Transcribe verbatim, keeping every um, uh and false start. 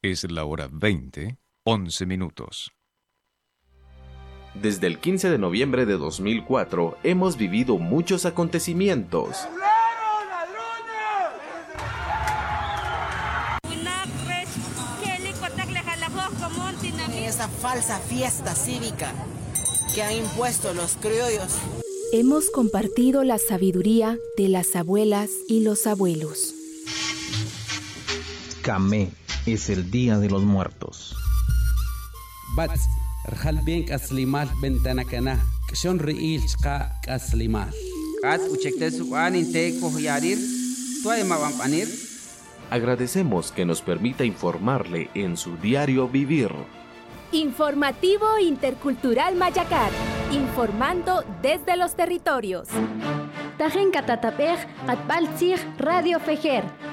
Es la hora veinte, once minutos. Desde el quince de noviembre de dos mil cuatro hemos vivido muchos acontecimientos. Esa falsa fiesta cívica que han impuesto los criollos. Hemos compartido la sabiduría de las abuelas y los abuelos. Camé es el Día de los Muertos. Bats, rjal bien kaslimal bentanakana, kshon riil chqa kaslimal. Kat uchekte suan inte kohyarir, tuay mawampanir. Agradecemos que nos permita informarle en su diario vivir. Informativo Intercultural Mayacar, informando desde los territorios. Tajen katatapej, atbaltzig Radio Fejer.